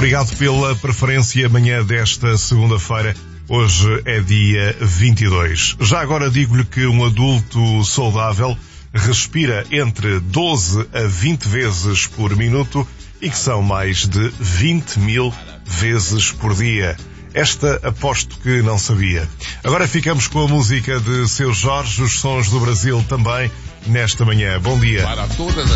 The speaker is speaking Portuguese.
Obrigado pela preferência amanhã desta segunda-feira. Hoje é dia 22. Já agora digo-lhe que um adulto saudável respira entre 12 a 20 vezes por minuto e que são mais de 20 mil vezes por dia. Esta aposto que não sabia. Agora ficamos com a música de Seu Jorge, os sons do Brasil também, nesta manhã. Bom dia. Para todas